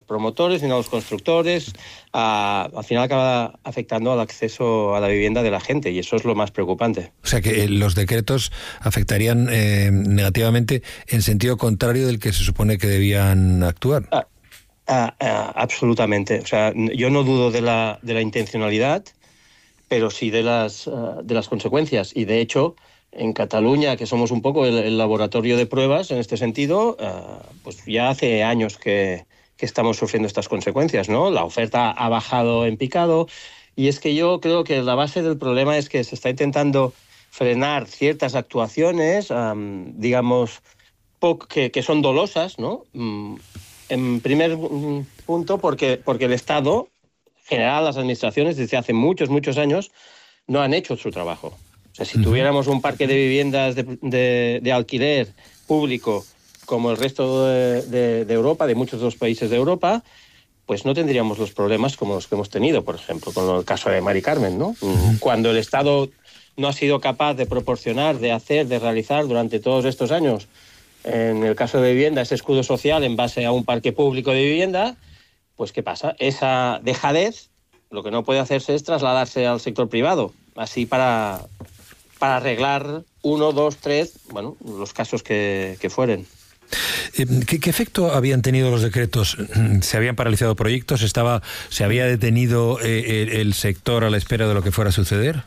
promotores ni a los constructores. Al final acaba afectando al acceso a la vivienda de la gente, y eso es lo más preocupante. O sea que los decretos afectarían negativamente en sentido contrario del que se supone que debían actuar. Absolutamente. O sea, yo no dudo de la intencionalidad, pero sí de las consecuencias. Y de hecho, en Cataluña, que somos un poco el laboratorio de pruebas en este sentido, pues ya hace años que estamos sufriendo estas consecuencias, ¿no? La oferta ha bajado en picado, y es que yo creo que la base del problema es que se está intentando frenar ciertas actuaciones, digamos, que son dolosas, ¿no? En primer punto, porque el Estado, en general las administraciones, desde hace muchos años, no han hecho su trabajo. O sea, si tuviéramos un parque de viviendas de alquiler público como el resto de Europa, de muchos de los países de Europa, pues no tendríamos los problemas como los que hemos tenido, por ejemplo, con el caso de Mari Carmen, ¿no? Cuando el Estado no ha sido capaz de proporcionar, de hacer, de realizar durante todos estos años, en el caso de vivienda, ese escudo social en base a un parque público de vivienda, pues ¿qué pasa? Esa dejadez, lo que no puede hacerse es trasladarse al sector privado, así para arreglar 1, 2, 3, bueno, los casos que fueren. ¿Qué efecto habían tenido los decretos? ¿Se habían paralizado proyectos? ¿Se había detenido el sector a la espera de lo que fuera a suceder?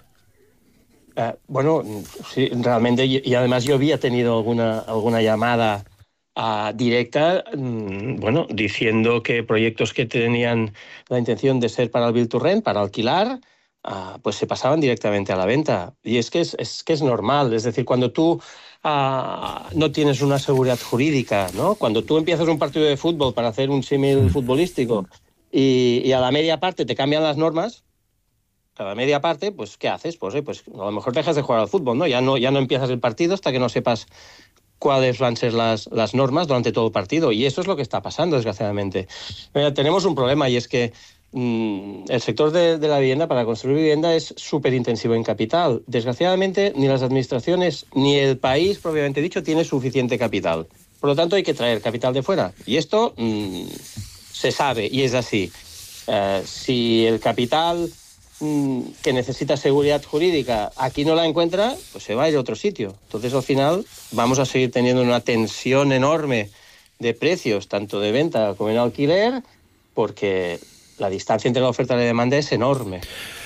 Bueno, sí, realmente, y además yo había tenido alguna llamada directa, bueno, diciendo que proyectos que tenían la intención de ser para el Build to Rent, para alquilar, pues se pasaban directamente a la venta. Y es que es normal, es decir, cuando tú no tienes una seguridad jurídica, ¿no? Cuando tú empiezas un partido de fútbol para hacer un símil futbolístico y a la media parte te cambian las normas, cada media parte, pues ¿qué haces? Pues a lo mejor dejas de jugar al fútbol, ¿no? Ya no empiezas el partido hasta que no sepas cuáles van a ser las normas durante todo el partido. Y eso es lo que está pasando, desgraciadamente. Tenemos un problema, y es que el sector de la vivienda, para construir vivienda, es súper intensivo en capital. Desgraciadamente, ni las administraciones ni el país, propiamente dicho, tiene suficiente capital. Por lo tanto, hay que traer capital de fuera. Y esto se sabe, y es así. Si el capital que necesita seguridad jurídica aquí no la encuentra, pues se va a ir a otro sitio. Entonces, al final, vamos a seguir teniendo una tensión enorme de precios, tanto de venta como en alquiler, porque la distancia entre la oferta y la demanda es enorme.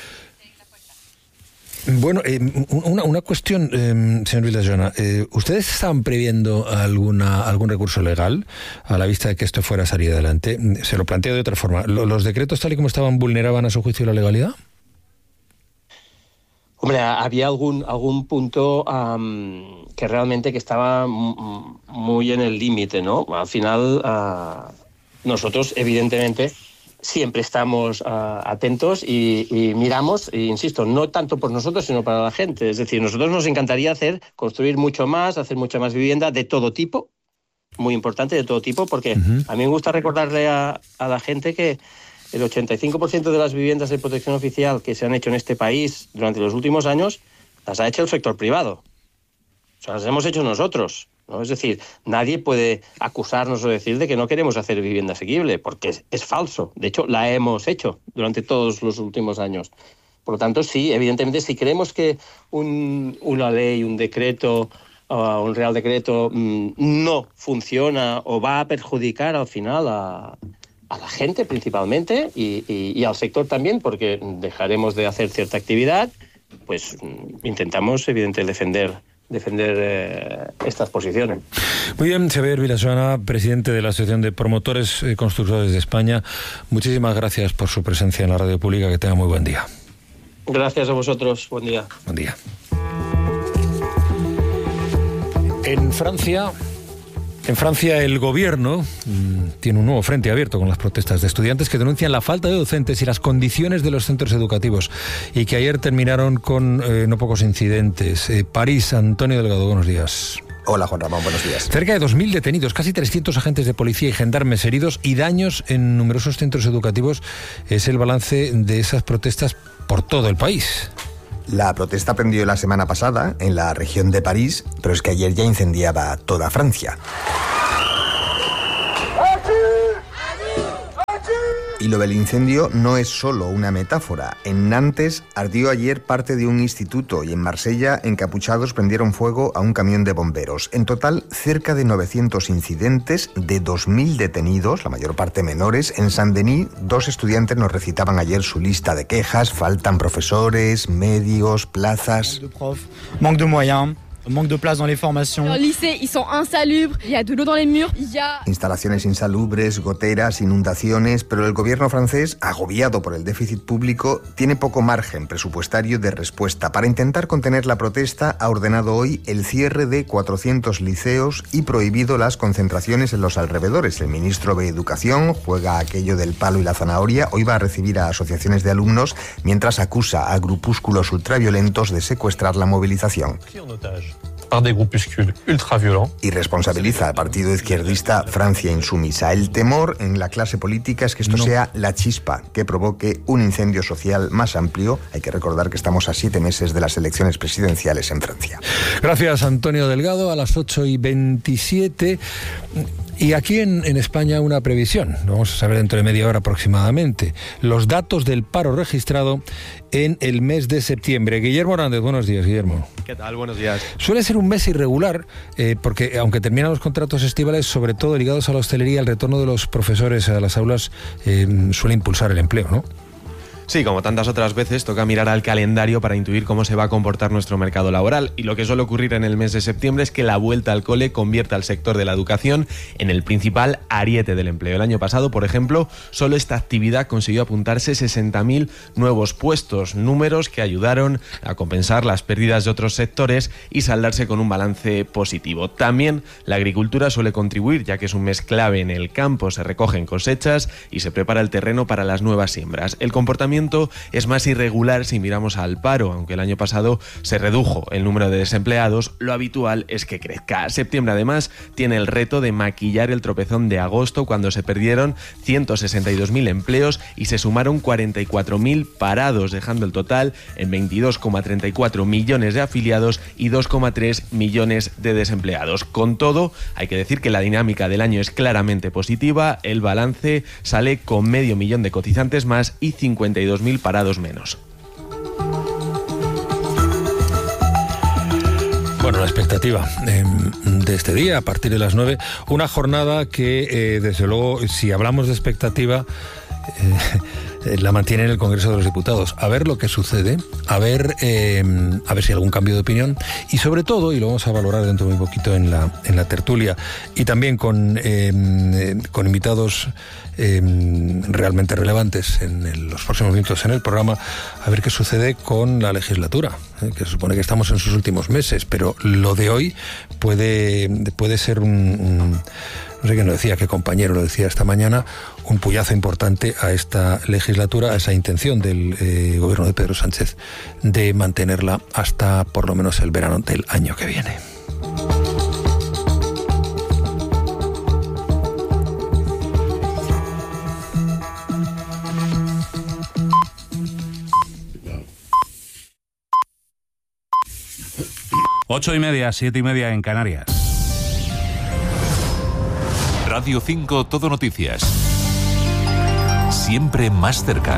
Bueno, una cuestión, señor Vilajoana. ¿Ustedes estaban previendo algún recurso legal a la vista de que esto fuera a salir adelante? Se lo planteo de otra forma. ¿Los decretos, tal y como estaban, vulneraban a su juicio la legalidad? Hombre, había algún punto que realmente que estaba muy en el límite, ¿no? Al final, nosotros, evidentemente, siempre estamos atentos y miramos, e insisto, no tanto por nosotros, sino para la gente. Es decir, nosotros nos encantaría construir mucho más, hacer mucha más vivienda de todo tipo, muy importante, de todo tipo, porque a mí me gusta recordarle a la gente que el 85% de las viviendas de protección oficial que se han hecho en este país durante los últimos años las ha hecho el sector privado. O sea, las hemos hecho nosotros, ¿no? Es decir, nadie puede acusarnos o decir de que no queremos hacer vivienda asequible, porque es falso. De hecho, la hemos hecho durante todos los últimos años. Por lo tanto, sí, evidentemente, si creemos que una ley, un decreto, un real decreto no funciona o va a perjudicar al final a la gente principalmente y al sector también, porque dejaremos de hacer cierta actividad, pues intentamos, evidentemente, defender estas posiciones. Muy bien, Xavier Vilajoana, presidente de la Asociación de Promotores y Constructores de España. Muchísimas gracias por su presencia en la radio pública. Que tenga muy buen día. Gracias a vosotros. Buen día. Buen día. En Francia el gobierno tiene un nuevo frente abierto con las protestas de estudiantes que denuncian la falta de docentes y las condiciones de los centros educativos, y que ayer terminaron con no pocos incidentes. París, Antonio Delgado, buenos días. Hola, Juan Ramón, buenos días. Cerca de 2.000 detenidos, casi 300 agentes de policía y gendarmes heridos y daños en numerosos centros educativos. Es el balance de esas protestas por todo el país. La protesta prendió la semana pasada en la región de París, pero es que ayer ya incendiaba toda Francia. Y lo del incendio no es solo una metáfora. En Nantes ardió ayer parte de un instituto y en Marsella encapuchados prendieron fuego a un camión de bomberos. En total, cerca de 900 incidentes, de 2.000 detenidos, la mayor parte menores. En Saint-Denis, 2 estudiantes nos recitaban ayer su lista de quejas. Faltan profesores, medios, plazas. Manque de moyens. Manque de place dans les formations. Los lycées, ils sont insalubres, il y a de l'eau dans les murs, il y a... Instalaciones insalubres, goteras, inundaciones, pero el gobierno francés, agobiado por el déficit público, tiene poco margen presupuestario de respuesta. Para intentar contener la protesta, ha ordenado hoy el cierre de 400 liceos y prohibido las concentraciones en los alrededores. El ministro de Educación juega aquello del palo y la zanahoria. Hoy va a recibir a asociaciones de alumnos mientras acusa a grupúsculos ultraviolentos de secuestrar la movilización. Par des groupuscules ultraviolents. Y responsabiliza al partido izquierdista Francia Insumisa. El temor en la clase política es que esto sea la chispa que provoque un incendio social más amplio. Hay que recordar que estamos a 7 meses de las elecciones presidenciales en Francia. Gracias, Antonio Delgado. A las 8:27. Y aquí en España una previsión, lo vamos a saber dentro de media hora aproximadamente, los datos del paro registrado en el mes de septiembre. Guillermo Hernández, buenos días, Guillermo. ¿Qué tal? Buenos días. Suele ser un mes irregular, porque aunque terminan los contratos estivales, sobre todo ligados a la hostelería, el retorno de los profesores a las aulas suele impulsar el empleo, ¿no? Sí, como tantas otras veces, toca mirar al calendario para intuir cómo se va a comportar nuestro mercado laboral. Y lo que suele ocurrir en el mes de septiembre es que la vuelta al cole convierta al sector de la educación en el principal ariete del empleo. El año pasado, por ejemplo, solo esta actividad consiguió apuntarse 60.000 nuevos puestos, números que ayudaron a compensar las pérdidas de otros sectores y saldarse con un balance positivo. También la agricultura suele contribuir, ya que es un mes clave en el campo, se recogen cosechas y se prepara el terreno para las nuevas siembras. El comportamiento es más irregular si miramos al paro. Aunque el año pasado se redujo el número de desempleados, lo habitual es que crezca. Septiembre, además, tiene el reto de maquillar el tropezón de agosto, cuando se perdieron 162.000 empleos y se sumaron 44.000 parados, dejando el total en 22,34 millones de afiliados y 2,3 millones de desempleados. Con todo, hay que decir que la dinámica del año es claramente positiva. El balance sale con 500.000 de cotizantes más y 52.000 parados menos. Bueno, la expectativa de este día, a partir de las 9, una jornada que, desde luego, si hablamos de expectativa, la mantiene en el Congreso de los Diputados. A ver lo que sucede, a ver si hay algún cambio de opinión y, sobre todo, y lo vamos a valorar dentro de muy poquito en la tertulia, y también con invitados realmente relevantes en los próximos minutos en el programa, a ver qué sucede con la legislatura, que se supone que estamos en sus últimos meses, pero lo de hoy puede ser un no sé quién lo decía, qué compañero lo decía esta mañana, un puyazo importante a esta legislatura, a esa intención del gobierno de Pedro Sánchez de mantenerla hasta por lo menos el verano del año que viene. Ocho y media, 7:30 en Canarias. Radio 5 Todo Noticias. Siempre más cerca.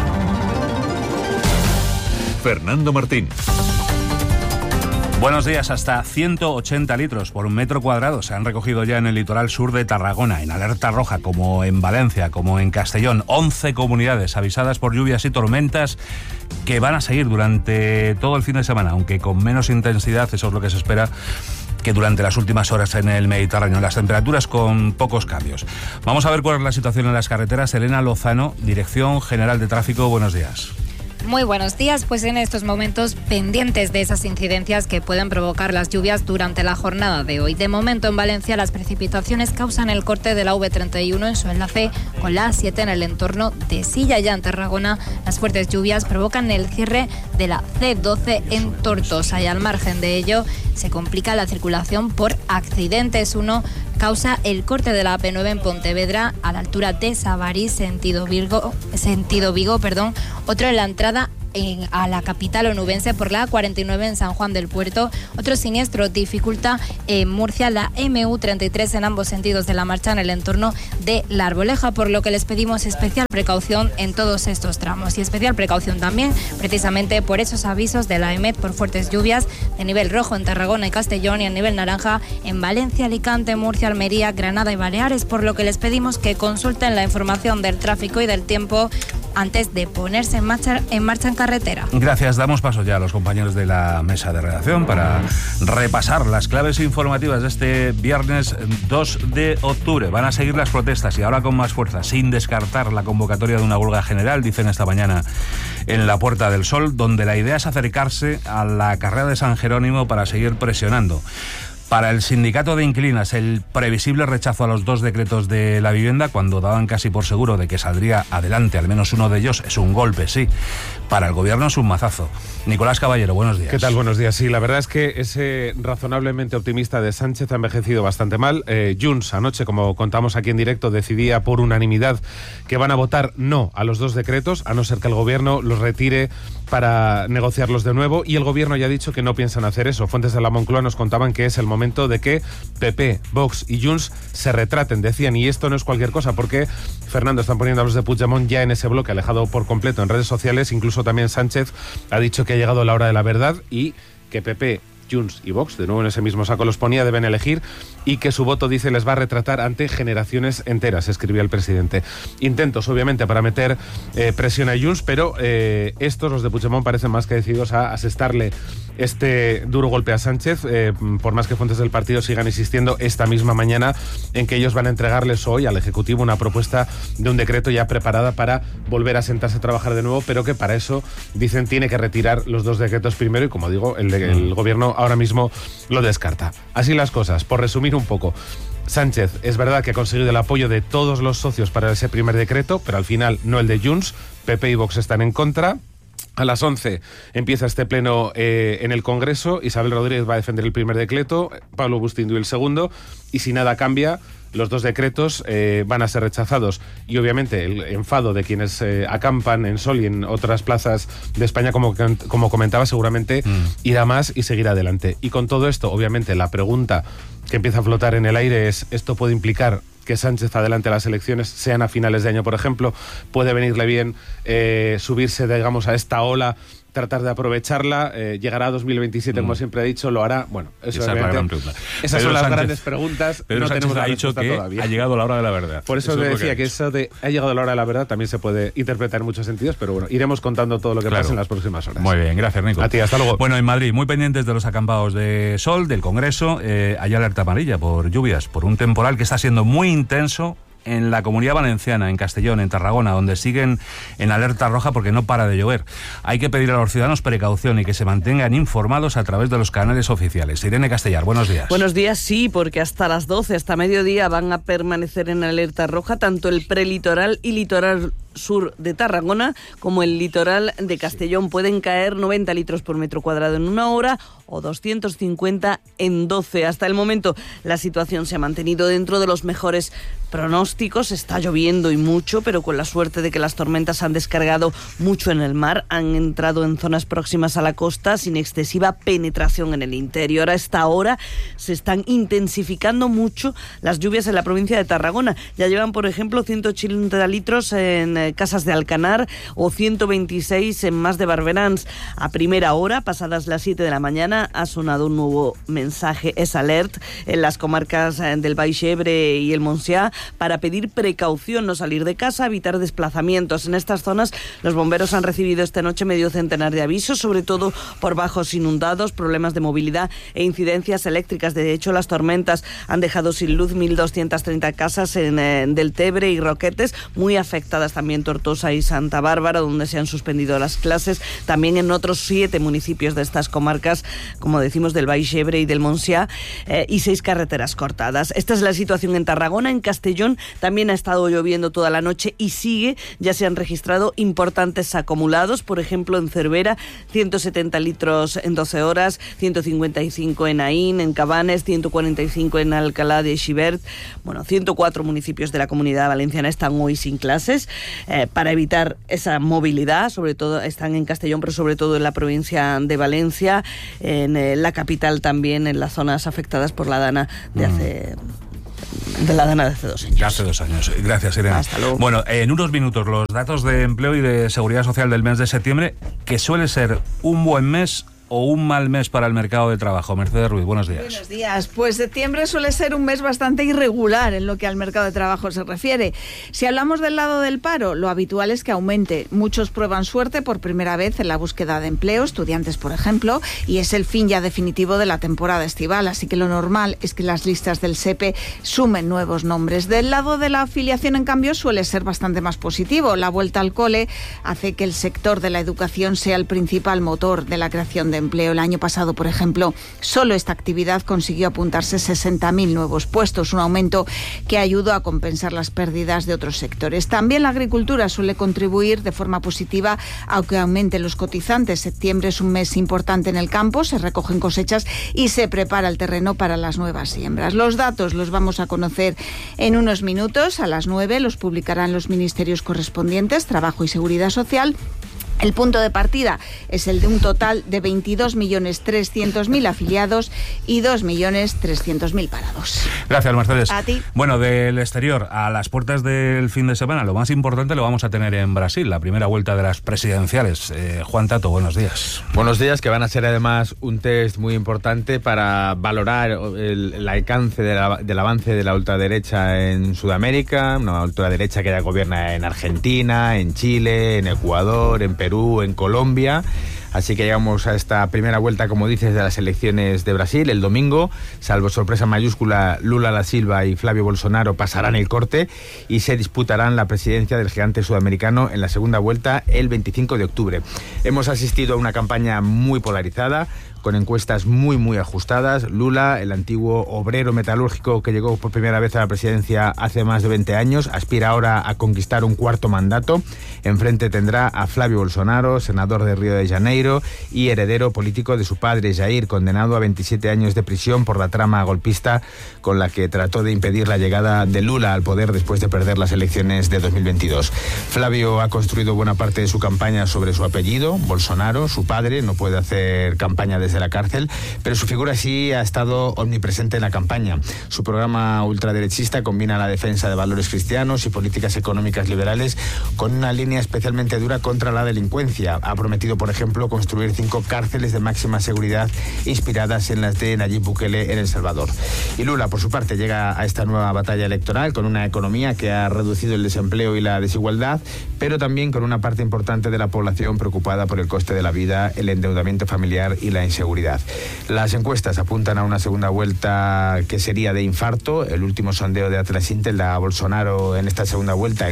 Fernando Martín. Buenos días. Hasta 180 litros por un metro cuadrado se han recogido ya en el litoral sur de Tarragona, en alerta roja, como en Valencia, como en Castellón. 11 comunidades avisadas por lluvias y tormentas que van a seguir durante todo el fin de semana, aunque con menos intensidad, eso es lo que se espera, que durante las últimas horas en el Mediterráneo. Las temperaturas con pocos cambios. Vamos a ver cuál es la situación en las carreteras. Elena Lozano, Dirección General de Tráfico, buenos días. Muy buenos días, pues en estos momentos pendientes de esas incidencias que pueden provocar las lluvias durante la jornada de hoy. De momento en Valencia las precipitaciones causan el corte de la V31 en su enlace con la A7 en el entorno de Silla. Ya en Tarragona las fuertes lluvias provocan el cierre de la C12 en Tortosa y al margen de ello se complica la circulación por accidentes. Uno causa el corte de la AP9 en Pontevedra a la altura de Savary, sentido Vigo, Otro en la entrada a la capital onubense por la A49 en San Juan del Puerto. Otro siniestro dificulta en Murcia la MU33 en ambos sentidos de la marcha en el entorno de La Arboleja, por lo que les pedimos especial precaución en todos estos tramos y especial precaución también precisamente por esos avisos de la EMET por fuertes lluvias de nivel rojo en Tarragona y Castellón y en nivel naranja en Valencia, Alicante, Murcia, Almería, Granada y Baleares, por lo que les pedimos que consulten la información del tráfico y del tiempo antes de ponerse en marcha en carretera. Gracias. Damos paso ya a los compañeros de la mesa de redacción para repasar las claves informativas de este viernes 2 de octubre. Van a seguir las protestas y ahora con más fuerza, sin descartar la convocatoria de una huelga general, dicen esta mañana en la Puerta del Sol, donde la idea es acercarse a la carrera de San Jerónimo para seguir presionando. Para el sindicato de inquilinas, el previsible rechazo a los 2 decretos de la vivienda, cuando daban casi por seguro de que saldría adelante al menos uno de ellos, es un golpe, sí. Para el gobierno es un mazazo. Nicolás Caballero, buenos días. ¿Qué tal? Buenos días. Sí, la verdad es que ese razonablemente optimista de Sánchez ha envejecido bastante mal. Junts anoche, como contamos aquí en directo, decidía por unanimidad que van a votar no a los 2 decretos, a no ser que el gobierno los retire para negociarlos de nuevo, y el gobierno ya ha dicho que no piensan hacer eso. Fuentes de la Moncloa nos contaban que es el momento de que PP, Vox y Junts se retraten, decían, y esto no es cualquier cosa, porque Fernando están poniendo a los de Puigdemont ya en ese bloque, alejado por completo en redes sociales. Incluso también Sánchez ha dicho que ha llegado la hora de la verdad y que PP, Junts y Vox, de nuevo en ese mismo saco los ponía, deben elegir, y que su voto, dice, les va a retratar ante generaciones enteras, escribía el presidente. Intentos, obviamente, para meter presión a Junts, pero estos, los de Puigdemont, parecen más que decididos a asestarle este duro golpe a Sánchez, por más que fuentes del partido sigan insistiendo esta misma mañana en que ellos van a entregarles hoy al Ejecutivo una propuesta de un decreto ya preparada para volver a sentarse a trabajar de nuevo, pero que para eso, dicen, tiene que retirar los 2 decretos primero, y como digo, el gobierno ahora mismo lo descarta. Así las cosas. Por resumir un poco, Sánchez es verdad que ha conseguido el apoyo de todos los socios para ese primer decreto, pero al final no el de Junts. PP y Vox están en contra. A las 11 empieza este pleno en el Congreso. Isabel Rodríguez va a defender el primer decreto, Pablo Bustindu el segundo, y si nada cambia, los 2 decretos van a ser rechazados. Y obviamente el enfado de quienes acampan en Sol y en otras plazas de España, como comentaba, seguramente irá más y seguirá adelante. Y con todo esto, obviamente, la pregunta que empieza a flotar en el aire es: ¿esto puede implicar que Sánchez adelante las elecciones, sean a finales de año, por ejemplo? ¿Puede venirle bien subirse, digamos, a esta ola, tratar de aprovecharla? ¿Llegará a 2027, como siempre ha dicho? ¿Lo hará? Bueno, eso esa es la gran pregunta. Esas son las grandes preguntas. Pedro no Sánchez tenemos la ha dicho que todavía. Ha llegado la hora de la verdad. Por eso le decía que eso de ha llegado la hora de la verdad también se puede interpretar en muchos sentidos, pero bueno, iremos contando todo lo que pase en las próximas horas. Muy bien, gracias, Nico. A ti, hasta luego. Bueno, en Madrid, muy pendientes de los acampados de Sol, del Congreso, hay alerta amarilla por lluvias, por un temporal que está siendo muy intenso en la Comunidad Valenciana, en Castellón, en Tarragona, donde siguen en alerta roja porque no para de llover. Hay que pedir a los ciudadanos precaución y que se mantengan informados a través de los canales oficiales. Irene Castellar, buenos días. Buenos días, sí, porque hasta las 12, hasta mediodía, van a permanecer en alerta roja tanto el prelitoral y litoral sur de Tarragona como el litoral de Castellón. Pueden caer 90 litros por metro cuadrado en 1 hora o 250 en 12. Hasta el momento la situación se ha mantenido dentro de los mejores pronósticos. Está lloviendo y mucho, pero con la suerte de que las tormentas han descargado mucho en el mar, han entrado en zonas próximas a la costa sin excesiva penetración en el interior. A esta hora se están intensificando mucho las lluvias en la provincia de Tarragona. Ya llevan, por ejemplo, 180 litros en Casas de Alcanar o 126 en Mas de Barberans. A primera hora, pasadas las 7 de la mañana, ha sonado un nuevo mensaje, es alert, en las comarcas del Baix Ebre y el Montsià, para pedir precaución, no salir de casa, evitar desplazamientos. En estas zonas, los bomberos han recibido esta noche medio centenar de avisos, sobre todo por bajos inundados, problemas de movilidad e incidencias eléctricas. De hecho, las tormentas han dejado sin luz 1.230 casas en Deltebre y Roquetes, muy afectadas también Tortosa y Santa Bárbara, donde se han suspendido las clases. También en otros 7 municipios de estas comarcas, como decimos, del Baix Ebre y del Montsià, y 6 carreteras cortadas. Esta es la situación en Tarragona. En Castellón también ha estado lloviendo toda la noche y sigue. Ya se han registrado importantes acumulados. Por ejemplo, en Cervera, 170 litros en 12 horas, 155 en Aín, en Cabanes, 145 en Alcalá de Xivert. Bueno, 104 municipios de la Comunidad Valenciana están hoy sin clases. para evitar esa movilidad. Sobre todo están en Castellón, pero sobre todo en la provincia de Valencia, en la capital también, en las zonas afectadas por la dana de hace 2 años. Hace 2 años. Gracias, Irene. Hasta luego. Bueno, en unos minutos los datos de empleo y de seguridad social del mes de septiembre, que suele ser un buen mes o un mal mes para el mercado de trabajo. Mercedes Ruiz, buenos días. Buenos días. Pues septiembre suele ser un mes bastante irregular en lo que al mercado de trabajo se refiere. Si hablamos del lado del paro, lo habitual es que aumente. Muchos prueban suerte por primera vez en la búsqueda de empleo, estudiantes por ejemplo, y es el fin ya definitivo de la temporada estival, así que lo normal es que las listas del SEPE sumen nuevos nombres. Del lado de la afiliación, en cambio, suele ser bastante más positivo. La vuelta al cole hace que el sector de la educación sea el principal motor de la creación de empleo. El año pasado, por ejemplo, solo esta actividad consiguió apuntarse 60.000 nuevos puestos, un aumento que ayudó a compensar las pérdidas de otros sectores. También la agricultura suele contribuir de forma positiva a que aumenten los cotizantes. Septiembre es un mes importante en el campo, se recogen cosechas y se prepara el terreno para las nuevas siembras. Los datos los vamos a conocer en unos minutos. A las 9 los publicarán los ministerios correspondientes, Trabajo y Seguridad Social. El punto de partida es el de un total de 22.300.000 afiliados y 2.300.000 parados. Gracias, Mercedes. A ti. Bueno, del exterior, a las puertas del fin de semana, lo más importante lo vamos a tener en Brasil, la primera vuelta de las presidenciales. Juan Tato, buenos días. Buenos días, que van a ser además un test muy importante para valorar el alcance del avance de la ultraderecha en Sudamérica, una ultraderecha que ya gobierna en Argentina, en Chile, en Ecuador, en Perú, en Colombia. Así que llegamos a esta primera vuelta, como dices, de las elecciones de Brasil. El domingo, salvo sorpresa mayúscula, Lula da Silva y Flavio Bolsonaro pasarán el corte y se disputarán la presidencia del gigante sudamericano en la segunda vuelta el 25 de octubre. Hemos asistido a una campaña muy polarizada, con encuestas muy ajustadas. Lula, el antiguo obrero metalúrgico que llegó por primera vez a la presidencia hace más de 20 años, aspira ahora a conquistar un 4º mandato. Enfrente tendrá a Flavio Bolsonaro, senador de Río de Janeiro y heredero político de su padre Jair, condenado a 27 años de prisión por la trama golpista con la que trató de impedir la llegada de Lula al poder después de perder las elecciones de 2022. Flavio ha construido buena parte de su campaña sobre su apellido, Bolsonaro. Su padre no puede hacer campaña desde la cárcel, pero su figura sí ha estado omnipresente en la campaña. Su programa ultraderechista combina la defensa de valores cristianos y políticas económicas liberales con una línea especialmente dura contra la delincuencia. Ha prometido, por ejemplo, construir 5 cárceles de máxima seguridad inspiradas en las de Nayib Bukele en El Salvador. Y Lula, por su parte, llega a esta nueva batalla electoral con una economía que ha reducido el desempleo y la desigualdad, pero también con una parte importante de la población preocupada por el coste de la vida, el endeudamiento familiar y la inseguridad. Las encuestas apuntan a una segunda vuelta que sería de infarto. El último sondeo de Atlas Intel da a Bolsonaro en esta segunda vuelta el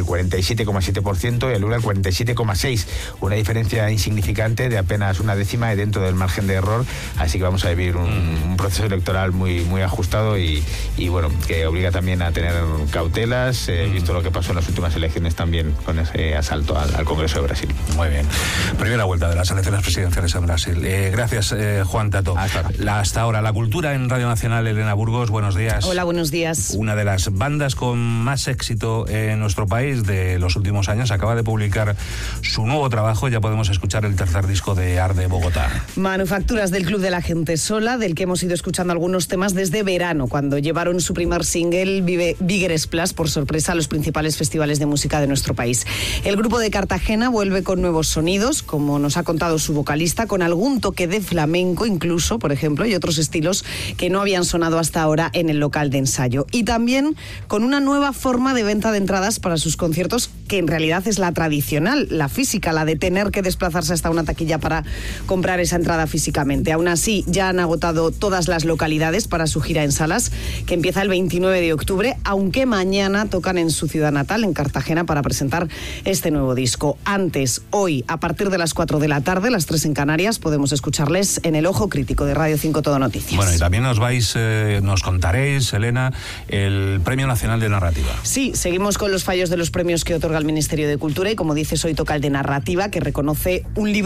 47,7% y a Lula el 47,6%. Una diferencia insignificante de apenas una décima y dentro del margen de error. Así que vamos a vivir un proceso electoral muy ajustado y bueno, que obliga también a tener cautelas, visto lo que pasó en las últimas elecciones también con ese asalto al Congreso de Brasil. Muy bien. Primera vuelta de las elecciones presidenciales en Brasil. Gracias, Juan Tato. Hasta ahora, la cultura en Radio Nacional. Elena Burgos, buenos días. Hola, buenos días. Una de las bandas con más éxito en nuestro país de los últimos años acaba de publicar su nuevo trabajo. Ya podemos escuchar el tercer disco de Arde Bogotá. Manufacturas del Club de la Gente Sola, del que hemos ido escuchando algunos temas desde verano, cuando llevaron su primer single, Bigger Splash, por sorpresa a los principales festivales de música de nuestro país. El grupo de Cartagena vuelve con nuevos sonidos, como nos ha contado su vocalista, con algún toque de flamenco incluso, por ejemplo, y otros estilos que no habían sonado hasta ahora en el local de ensayo. Y también con una nueva forma de venta de entradas para sus conciertos, que en realidad es la tradicional, la física, la de tener que desplazarse hasta una taquilla para comprar esa entrada físicamente. Aún así, ya han agotado todas las localidades para su gira en salas, que empieza el 29 de octubre, aunque mañana tocan en su ciudad natal, en Cartagena, para presentar este nuevo disco. Antes, hoy, a partir de las 4 de la tarde, las 3 en Canarias, podemos escucharles en el Ojo Crítico de Radio 5 Todo Noticias. Bueno, y también nos contaréis, Elena, el Premio Nacional de Narrativa. Sí, seguimos con los fallos de los premios que otorga el Ministerio de Cultura y, como dices, hoy toca el de Narrativa, que reconoce un libro publicado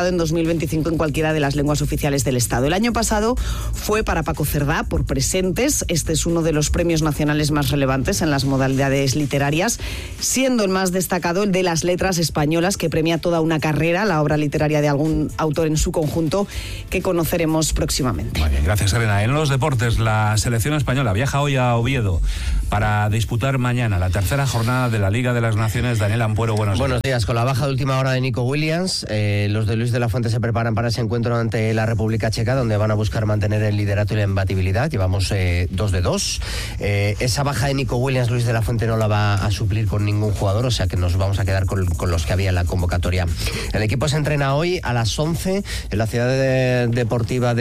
dictado en 2025 en cualquiera de las lenguas oficiales del Estado. El año pasado fue para Paco Cerdá por Presentes. Este es uno de los premios nacionales más relevantes en las modalidades literarias, siendo el más destacado el de las letras españolas, que premia toda una carrera, la obra literaria de algún autor en su conjunto, que conoceremos próximamente. Muy bien, gracias, Elena. En los deportes, la selección española viaja hoy a Oviedo para disputar mañana la tercera jornada de la Liga de las Naciones. Daniel Ampuero, buenos días. Con la baja de última hora de Nico Williams, los de Luis de la Fuente se preparan para ese encuentro ante la República Checa, donde van a buscar mantener el liderato y la imbatibilidad. Llevamos 2 de 2. Esa baja de Nico Williams, Luis de la Fuente no la va a suplir con ningún jugador, o sea que nos vamos a quedar con los que había en la convocatoria. El equipo se entrena hoy a las 11 en la ciudad deportiva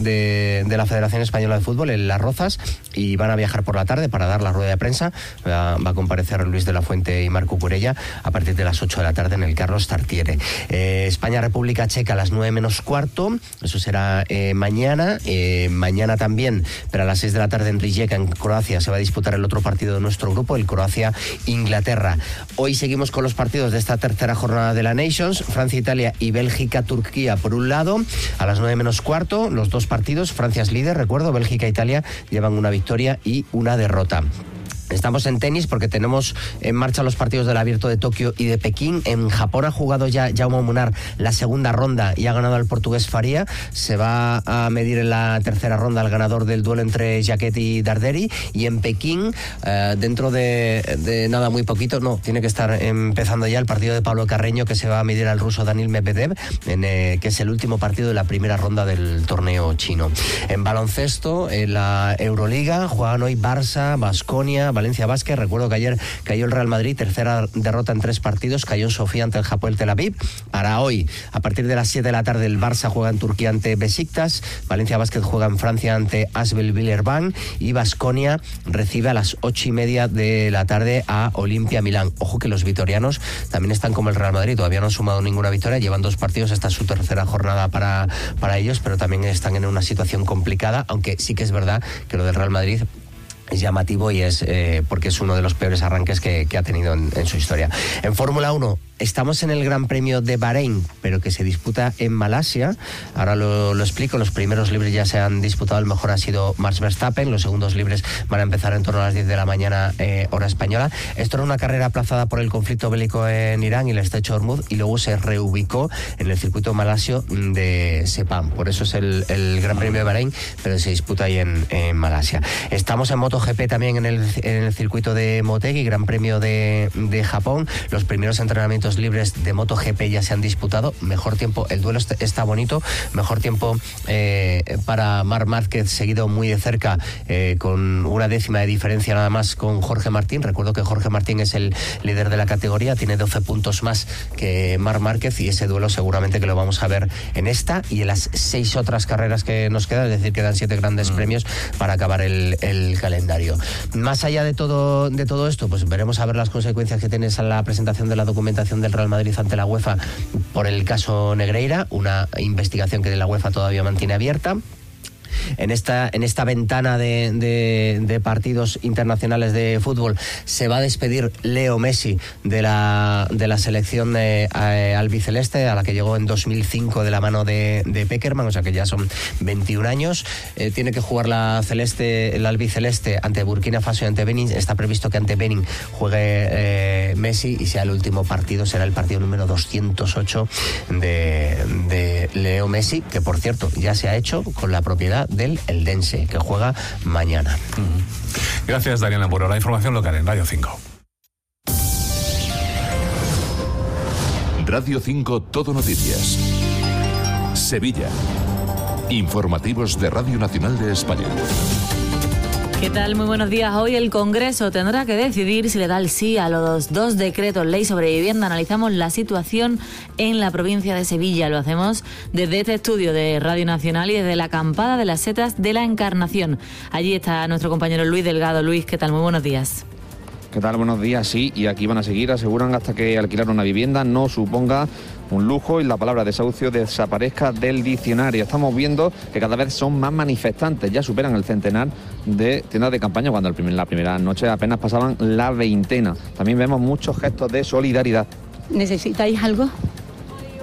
de la Federación Española de Fútbol, en Las Rozas, y van a viajar por la tarde para dar la rueda de prensa. Va a comparecer Luis de la Fuente y Marco Curella a partir de las 8 de la tarde en el Carlos Tartiere. España-República Checa a las 9 menos cuarto, eso será mañana. Mañana también, pero a las 6 de la tarde en Rijeka, en Croacia, se va a disputar el otro partido de nuestro grupo, el Croacia-Inglaterra. Hoy seguimos con los partidos de esta tercera jornada de la Nations, Francia-Italia y Bélgica-Turquía por un lado, a las 9 menos cuarto, los dos partidos. Francia es líder, recuerdo, Bélgica e Italia llevan una victoria y una derrota. Estamos en tenis porque tenemos en marcha los partidos del Abierto de Tokio y de Pekín. En Japón ha jugado ya Jaume Munar la segunda ronda y ha ganado al portugués Faria. Se va a medir en la tercera ronda al ganador del duelo entre Jacquet y Darderi. Y en Pekín, dentro de nada, muy poquito, tiene que estar empezando ya el partido de Pablo Carreño, que se va a medir al ruso Daniil Medvedev, que es el último partido de la primera ronda del torneo chino. En baloncesto, en la Euroliga, juegan hoy Barça, Baskonia, Valencia Basket. Recuerdo que ayer cayó el Real Madrid, tercera derrota en 3 partidos, cayó en Sofía ante el Hapoel Tel Aviv. Para hoy, a partir de las 7 de la tarde, el Barça juega en Turquía ante Besiktas, Valencia Basket juega en Francia ante Asvel Villeurbanne y Baskonia recibe a las 8:30 de la tarde a Olimpia Milán. Ojo que los vitorianos también están como el Real Madrid, todavía no han sumado ninguna victoria, llevan 2 partidos, esta es su tercera jornada para ellos, pero también están en una situación complicada, aunque sí que es verdad que lo del Real Madrid es llamativo y es porque es uno de los peores arranques que ha tenido en su historia. En Fórmula 1 estamos en el Gran Premio de Bahrein, pero que se disputa en Malasia. Ahora lo explico. Los primeros libres ya se han disputado, el mejor ha sido Max Verstappen, los segundos libres van a empezar en torno a las 10 de la mañana hora española. Esto era una carrera aplazada por el conflicto bélico en Irán y el estrecho de Hormuz, y luego se reubicó en el circuito malasio de Sepang. Por eso es el Gran Premio de Bahrein, pero se disputa ahí en Malasia. Estamos en MotoGP también en el circuito de Motegi, Gran Premio de Japón. Los primeros entrenamientos libres de MotoGP ya se han disputado. Mejor tiempo, el duelo está bonito. Mejor tiempo para Marc Márquez, seguido muy de cerca con una décima de diferencia nada más con Jorge Martín. Recuerdo que Jorge Martín es el líder de la categoría, tiene 12 puntos más que Marc Márquez, y ese duelo seguramente que lo vamos a ver en esta y en las 6 otras carreras que nos quedan, es decir, quedan 7 grandes premios para acabar el calendario. Más allá de todo esto, pues veremos a ver las consecuencias que tiene esa la presentación de la documentación del Real Madrid ante la UEFA por el caso Negreira, una investigación que la UEFA todavía mantiene abierta. En esta ventana de partidos internacionales de fútbol se va a despedir Leo Messi de la selección albiceleste, a la que llegó en 2005 de la mano de Peckerman, o sea que ya son 21 años. Tiene que jugar la albiceleste ante Burkina Faso y ante Benin. Está previsto que ante Benin juegue Messi, y sea el último partido, será el partido número 208 de Leo Messi, que por cierto ya se ha hecho con la propiedad del Eldense, que juega mañana. Gracias, Daniela. Por la información local en Radio 5. Radio 5 Todo Noticias. Sevilla. Informativos de Radio Nacional de España. ¿Qué tal? Muy buenos días. Hoy el Congreso tendrá que decidir si le da el sí a los 2 decretos ley sobre vivienda. Analizamos la situación en la provincia de Sevilla. Lo hacemos desde este estudio de Radio Nacional y desde la acampada de las Setas de la Encarnación. Allí está nuestro compañero Luis Delgado. Luis, ¿qué tal? Muy buenos días. ¿Qué tal? Buenos días. Sí, y aquí van a seguir, aseguran, hasta que alquilar una vivienda no suponga un lujo y la palabra desahucio desaparezca del diccionario. Estamos viendo que cada vez son más manifestantes, ya superan el centenar de tiendas de campaña, cuando la primera noche apenas pasaban la veintena. También vemos muchos gestos de solidaridad. ¿Necesitáis algo?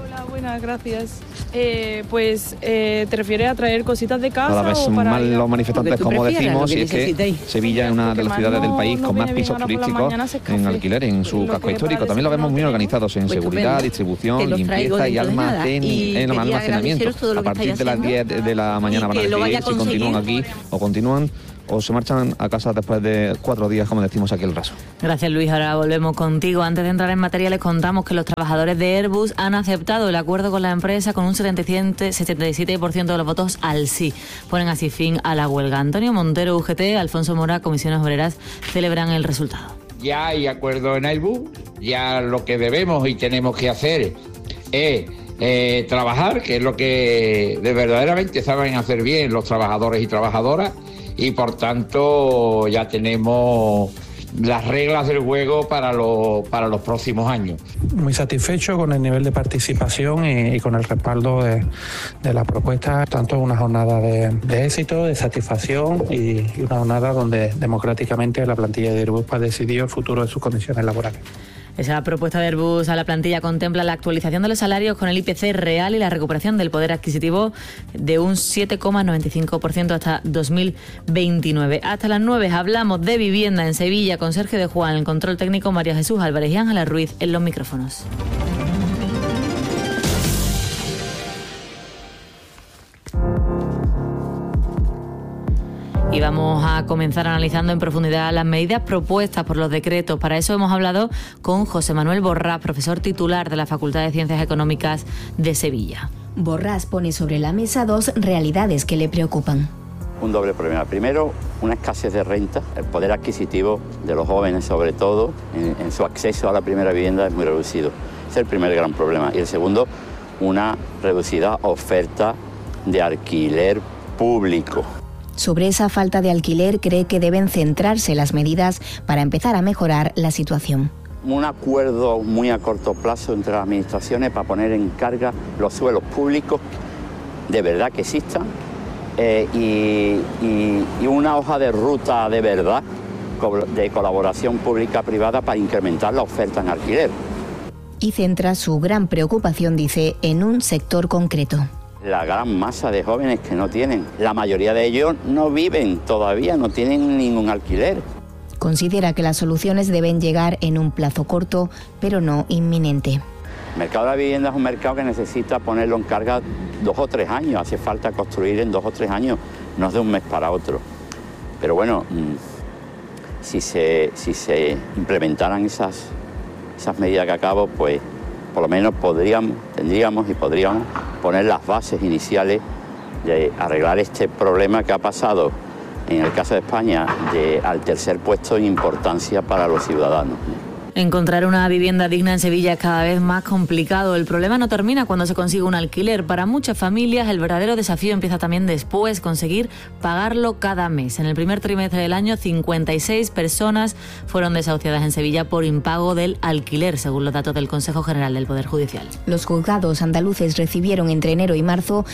Buenas, gracias. ¿Te refieres a traer cositas de casa? Cada vez son más los manifestantes, como decimos, y es que necesitéis. Sevilla es una de las ciudades del país con más pisos turísticos en alquiler en su casco histórico. También lo vemos muy organizados en seguridad, distribución, limpieza y almacenamiento. A partir de las 10 de la mañana van a decidir si continúan aquí o continúan o se marchan a casa después de 4 días, como decimos aquí el Raso. Gracias, Luis. Ahora volvemos contigo. Antes de entrar en materia, les contamos que los trabajadores de Airbus han aceptado el acuerdo con la empresa con un 77% de los votos al sí. Ponen así fin a la huelga. Antonio Montero, UGT, Alfonso Mora, Comisiones Obreras, celebran el resultado. Ya hay acuerdo en Airbus, ya lo que debemos y tenemos que hacer es trabajar, que es lo que verdaderamente saben hacer bien los trabajadores y trabajadoras, y por tanto ya tenemos las reglas del juego para los próximos años. Muy satisfecho con el nivel de participación y con el respaldo de la propuesta, tanto una jornada de éxito, de satisfacción y una jornada donde democráticamente la plantilla de Airbus ha decidido el futuro de sus condiciones laborales. Esa propuesta de Airbus a la plantilla contempla la actualización de los salarios con el IPC real y la recuperación del poder adquisitivo de un 7,95% hasta 2029. Hasta las 9 hablamos de vivienda en Sevilla con Sergio de Juan, el control técnico María Jesús Álvarez y Ángela Ruiz en los micrófonos. Y vamos a comenzar analizando en profundidad las medidas propuestas por los decretos. Para eso hemos hablado con José Manuel Borrás, profesor titular de la Facultad de Ciencias Económicas de Sevilla. Borrás pone sobre la mesa 2 realidades que le preocupan. Un doble problema. Primero, una escasez de renta. El poder adquisitivo de los jóvenes, sobre todo, en su acceso a la primera vivienda es muy reducido. Ese es el primer gran problema. Y el segundo, una reducida oferta de alquiler público. Sobre esa falta de alquiler cree que deben centrarse las medidas para empezar a mejorar la situación. Un acuerdo muy a corto plazo entre las administraciones para poner en carga los suelos públicos de verdad que existan y una hoja de ruta de verdad de colaboración pública-privada para incrementar la oferta en alquiler. Y centra su gran preocupación, dice, en un sector concreto. La gran masa de jóvenes que no tienen, la mayoría de ellos no viven todavía, no tienen ningún alquiler. Considera que las soluciones deben llegar en un plazo corto, pero no inminente. El mercado de la vivienda es un mercado que necesita ponerlo en carga 2 o 3 años, hace falta construir en 2 o 3 años, no es de un mes para otro. Pero bueno, si se implementaran esas medidas que acabo, pues por lo menos tendríamos poner las bases iniciales de arreglar este problema que ha pasado, en el caso de España, al tercer puesto en importancia para los ciudadanos. Encontrar una vivienda digna en Sevilla es cada vez más complicado. El problema no termina cuando se consigue un alquiler. Para muchas familias el verdadero desafío empieza también después, conseguir pagarlo cada mes. En el primer trimestre del año, 56 personas fueron desahuciadas en Sevilla por impago del alquiler, según los datos del Consejo General del Poder Judicial. Los juzgados andaluces recibieron entre enero y marzo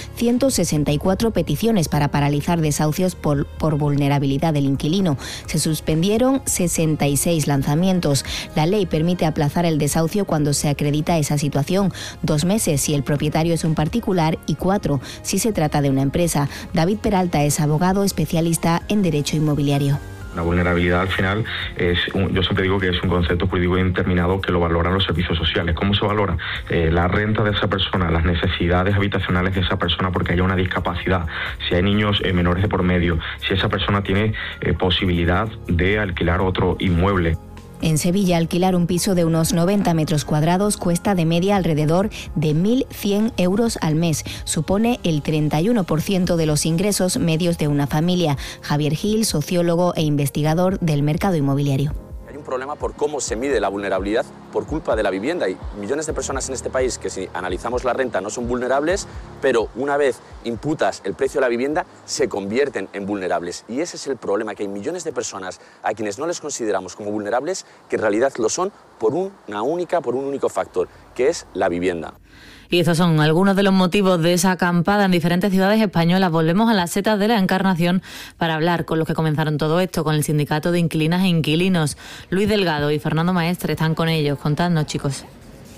164 peticiones para paralizar desahucios por vulnerabilidad del inquilino. Se suspendieron 66 lanzamientos. La ley permite aplazar el desahucio cuando se acredita esa situación, 2 meses si el propietario es un particular y 4 si se trata de una empresa. David Peralta es abogado especialista en derecho inmobiliario. La vulnerabilidad al final yo siempre digo que es un concepto jurídico indeterminado que lo valoran los servicios sociales. ¿Cómo se valora? La renta de esa persona, las necesidades habitacionales de esa persona porque haya una discapacidad, si hay niños menores de por medio, si esa persona tiene posibilidad de alquilar otro inmueble. En Sevilla, alquilar un piso de unos 90 metros cuadrados cuesta de media alrededor de 1.100 euros al mes. Supone el 31% de los ingresos medios de una familia. Javier Gil, sociólogo e investigador del mercado inmobiliario. Hay un problema por cómo se mide la vulnerabilidad por culpa de la vivienda. Hay millones de personas en este país que, si analizamos la renta, no son vulnerables, pero una vez imputas el precio de la vivienda, se convierten en vulnerables. Y ese es el problema, que hay millones de personas a quienes no les consideramos como vulnerables, que en realidad lo son por un único factor, que es la vivienda. Y estos son algunos de los motivos de esa acampada en diferentes ciudades españolas. Volvemos a las setas de la Encarnación para hablar con los que comenzaron todo esto, con el Sindicato de Inquilinas e Inquilinos. Luis Delgado y Fernando Maestre están con ellos. Contadnos, chicos.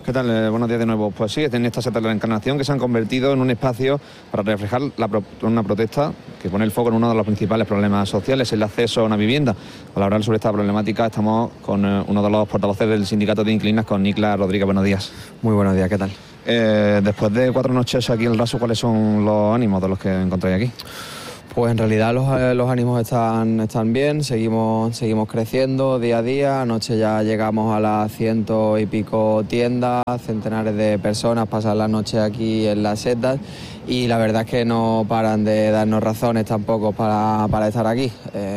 ¿Qué tal? Buenos días de nuevo. Pues sí, en esta Seta de la Encarnación, que se han convertido en un espacio para reflejar una protesta que pone el foco en uno de los principales problemas sociales, el acceso a una vivienda. Para hablar sobre esta problemática estamos con uno de los portavoces del Sindicato de Inquilinas, con Niklas Rodríguez. Buenos días. Muy buenos días, ¿qué tal? Después de 4 noches aquí en el Raso, ¿cuáles son los ánimos de los que encontráis aquí? Pues en realidad los ánimos están bien, seguimos creciendo día a día. Anoche ya llegamos a las 100 y pico tiendas, centenares de personas pasan la noche aquí en las setas y la verdad es que no paran de darnos razones tampoco para estar aquí.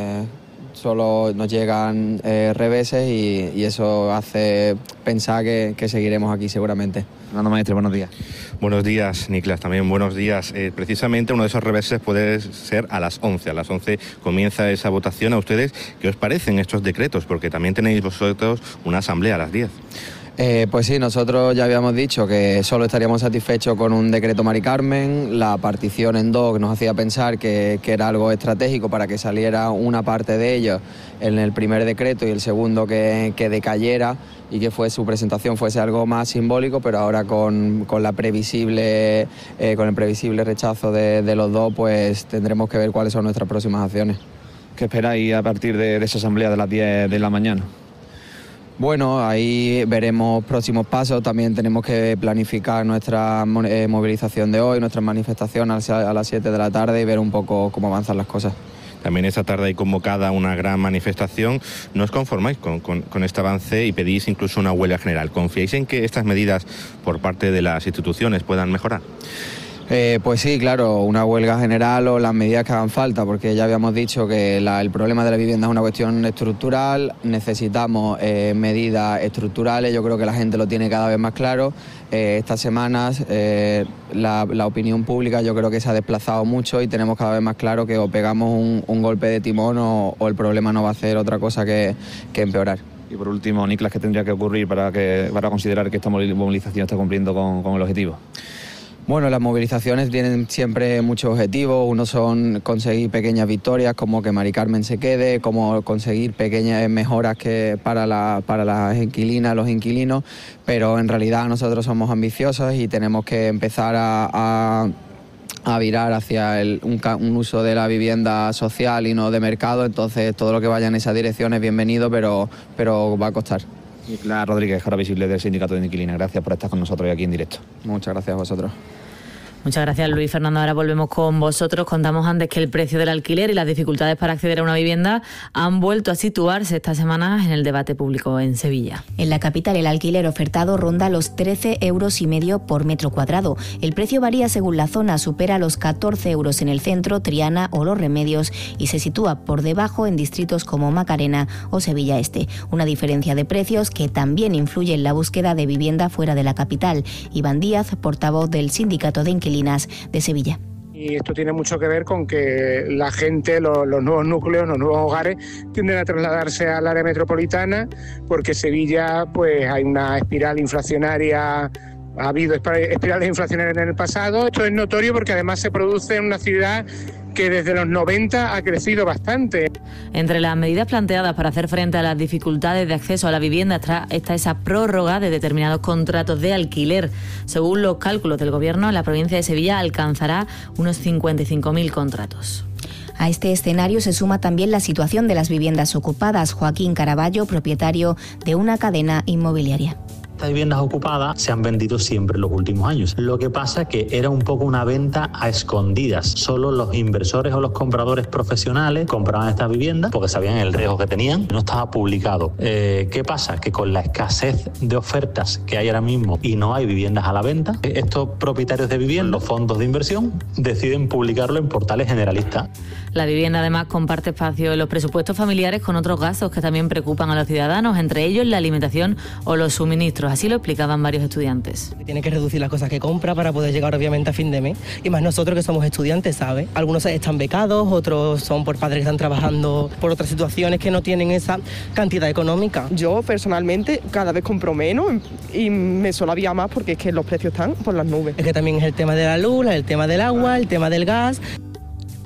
Solo nos llegan reveses y eso hace pensar que seguiremos aquí seguramente. Fernando Maestre, buenos días. Buenos días, Niklas, también buenos días. Precisamente uno de esos reveses puede ser a las 11. A las 11 comienza esa votación. ¿A ustedes qué os parecen estos decretos? Porque también tenéis vosotros una asamblea a las 10. Pues sí, nosotros ya habíamos dicho que solo estaríamos satisfechos con un decreto Mari Carmen. La partición en dos nos hacía pensar que era algo estratégico para que saliera una parte de ellos en el primer decreto y el segundo que decayera y que su presentación fuese algo más simbólico, pero ahora con el previsible rechazo de los dos, pues tendremos que ver cuáles son nuestras próximas acciones. ¿Qué esperáis a partir de esa asamblea de las 10 de la mañana? Bueno, ahí veremos próximos pasos. También tenemos que planificar nuestra movilización de hoy, nuestra manifestación a las 7 de la tarde y ver un poco cómo avanzan las cosas. También esta tarde hay convocada una gran manifestación. ¿No os conformáis con este avance y pedís incluso una huelga general? ¿Confiáis en que estas medidas por parte de las instituciones puedan mejorar? Pues sí, claro, una huelga general o las medidas que hagan falta, porque ya habíamos dicho que el problema de la vivienda es una cuestión estructural, necesitamos medidas estructurales, yo creo que la gente lo tiene cada vez más claro. Estas semanas la opinión pública yo creo que se ha desplazado mucho y tenemos cada vez más claro que o pegamos un golpe de timón o el problema no va a hacer otra cosa que empeorar. Y por último, Niklas, ¿qué tendría que ocurrir para considerar que esta movilización está cumpliendo con el objetivo? Bueno, las movilizaciones tienen siempre muchos objetivos. Uno son conseguir pequeñas victorias, como que Mari Carmen se quede, como conseguir pequeñas mejoras para las inquilinas, los inquilinos, pero en realidad nosotros somos ambiciosos y tenemos que empezar a virar hacia un uso de la vivienda social y no de mercado. Entonces todo lo que vaya en esa dirección es bienvenido, pero va a costar. Niklas Rodríguez, cara visible del Sindicato de Inquilinas. Gracias por estar con nosotros hoy aquí en directo. Muchas gracias a vosotros. Muchas gracias, Luis. Fernando, ahora volvemos con vosotros. Contamos antes que el precio del alquiler y las dificultades para acceder a una vivienda han vuelto a situarse esta semana en el debate público en Sevilla. En la capital, el alquiler ofertado ronda los 13,5 € por metro cuadrado. El precio varía según la zona, supera los 14 € en el centro, Triana o Los Remedios y se sitúa por debajo en distritos como Macarena o Sevilla Este. Una diferencia de precios que también influye en la búsqueda de vivienda fuera de la capital. Iván Díaz, portavoz del Sindicato de Inquilinas de Sevilla. Y esto tiene mucho que ver con que la gente, los nuevos núcleos, los nuevos hogares tienden a trasladarse al área metropolitana porque Sevilla pues hay una espiral inflacionaria. Ha habido espirales inflacionarias en el pasado. Esto es notorio porque además se produce en una ciudad que desde los 90 ha crecido bastante. Entre las medidas planteadas para hacer frente a las dificultades de acceso a la vivienda está esa prórroga de determinados contratos de alquiler. Según los cálculos del Gobierno, la provincia de Sevilla alcanzará unos 55.000 contratos. A este escenario se suma también la situación de las viviendas ocupadas. Joaquín Caraballo, propietario de una cadena inmobiliaria. Estas viviendas ocupadas se han vendido siempre en los últimos años. Lo que pasa es que era un poco una venta a escondidas. Solo los inversores o los compradores profesionales compraban estas viviendas porque sabían el riesgo que tenían. No estaba publicado. ¿Qué pasa? Que con la escasez de ofertas que hay ahora mismo y no hay viviendas a la venta, estos propietarios de viviendas, los fondos de inversión, deciden publicarlo en portales generalistas. La vivienda además comparte espacio en los presupuestos familiares con otros gastos que también preocupan a los ciudadanos, entre ellos la alimentación o los suministros. Así lo explicaban varios estudiantes. Tiene que reducir las cosas que compra para poder llegar obviamente a fin de mes. Y más nosotros que somos estudiantes, ¿sabes? Algunos están becados, otros son por padres que están trabajando por otras situaciones que no tienen esa cantidad económica. Yo personalmente cada vez compro menos y me solaría más porque es que los precios están por las nubes. Es que también es el tema de la luz, el tema del agua, el tema del gas.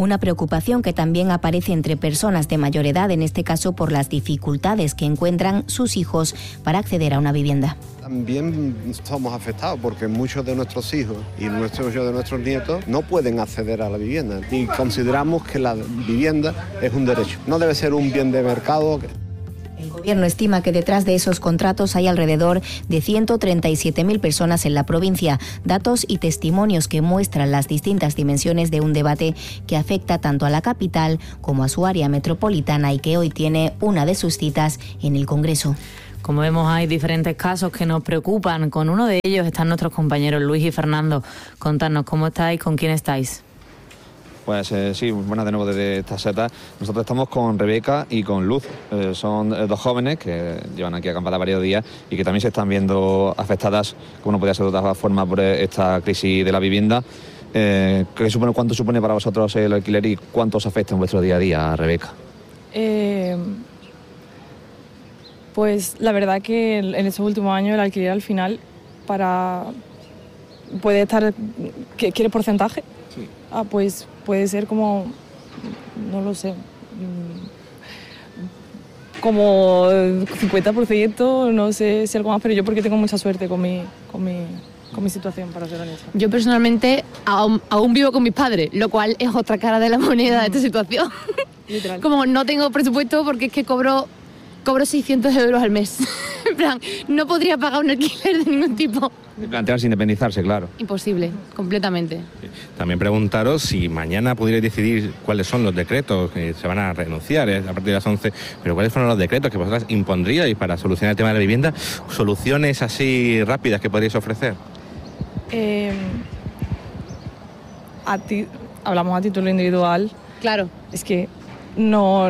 Una preocupación que también aparece entre personas de mayor edad, en este caso por las dificultades que encuentran sus hijos para acceder a una vivienda. También somos afectados porque muchos de nuestros hijos y muchos de nuestros nietos no pueden acceder a la vivienda y consideramos que la vivienda es un derecho, no debe ser un bien de mercado. El gobierno estima que detrás de esos contratos hay alrededor de 137.000 personas en la provincia, datos y testimonios que muestran las distintas dimensiones de un debate que afecta tanto a la capital como a su área metropolitana y que hoy tiene una de sus citas en el Congreso. Como vemos, hay diferentes casos que nos preocupan. Con uno de ellos están nuestros compañeros Luis y Fernando. Contadnos cómo estáis, con quién estáis. Pues sí, buenas de nuevo desde esta seta. Nosotros estamos con Rebeca y con Luz. Son dos jóvenes que llevan aquí acampadas varios días y que también se están viendo afectadas, como no podía ser de otra forma, por esta crisis de la vivienda. ¿Cuánto supone para vosotros el alquiler y cuánto os afecta en vuestro día a día, Rebeca? Pues la verdad que en estos últimos años el alquiler al final puede estar... ¿Quieres porcentaje? Sí. Pues puede ser como, no lo sé, como 50%, no sé si algo más, pero yo porque tengo mucha suerte con mi situación, para ser honesta. Yo personalmente aún vivo con mis padres, lo cual es otra cara de la moneda de esta situación. Literal. Como no tengo presupuesto porque es que cobro 600 euros al mes. En plan, no podría pagar un alquiler de ningún tipo. Plantearse independizarse, claro. Imposible, completamente. También preguntaros si mañana pudierais decidir cuáles son los decretos que se van a renunciar a partir de las 11, pero cuáles fueron los decretos que vosotras impondríais para solucionar el tema de la vivienda, soluciones así rápidas que podríais ofrecer. Hablamos a título individual. Claro. Es que no...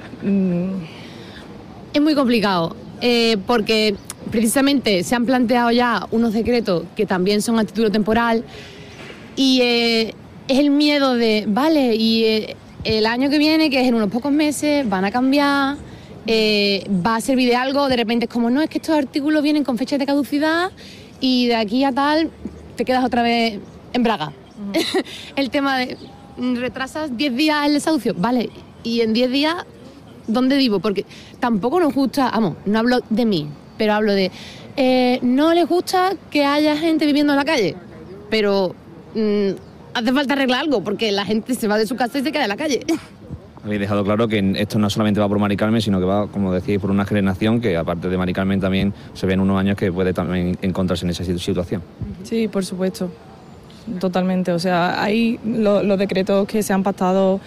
Es muy complicado, porque precisamente se han planteado ya unos decretos que también son a título temporal y es el miedo de, vale, y el año que viene, que es en unos pocos meses, van a cambiar, va a servir de algo, de repente es como, no, es que estos artículos vienen con fecha de caducidad y de aquí a tal te quedas otra vez en braga. El tema de, retrasas 10 días el desahucio, vale, y en 10 días... ¿Dónde vivo? Porque tampoco nos gusta, vamos, no hablo de mí, pero hablo de, no les gusta que haya gente viviendo en la calle, pero hace falta arreglar algo, porque la gente se va de su casa y se queda en la calle. Habéis dejado claro que esto no solamente va por Mari Carmen, sino que va, como decíais, por una generación que, aparte de Mari Carmen, también se ve en unos años que puede también encontrarse en esa situación. Sí, por supuesto. Totalmente, o sea, hay los decretos que se pactó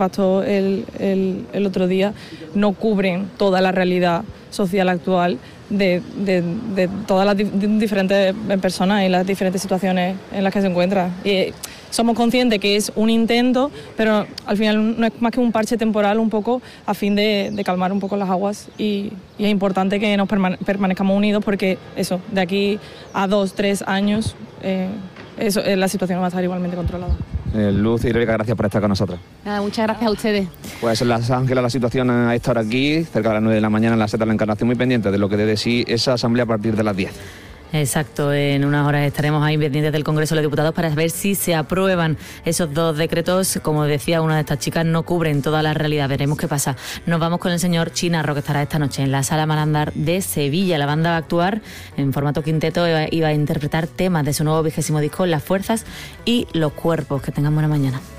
el otro día, no cubren toda la realidad social actual de todas las diferentes personas y las diferentes situaciones en las que se encuentran. Y somos conscientes que es un intento, pero al final no es más que un parche temporal un poco a fin de calmar un poco las aguas y es importante que nos permanezcamos unidos porque eso, de aquí a 2-3 años... la situación va a estar igualmente controlada. Luz y Rebeca, gracias por estar con nosotros. Nada, muchas gracias a ustedes. Pues Ángela, la situación a esta hora aquí, cerca de las 9 de la mañana en la seta de la Encarnación, muy pendiente de lo que dé de sí esa asamblea a partir de las 10. Exacto, en unas horas estaremos ahí pendientes del Congreso de los Diputados para ver si se aprueban esos dos decretos. Como decía una de estas chicas, no cubren toda la realidad, veremos qué pasa. Nos vamos con el señor Chinarro, que estará esta noche en la Sala Malandar de Sevilla. La banda va a actuar en formato quinteto y va a interpretar temas de su nuevo 20º disco, Las Fuerzas y los Cuerpos. Que tengan buena mañana.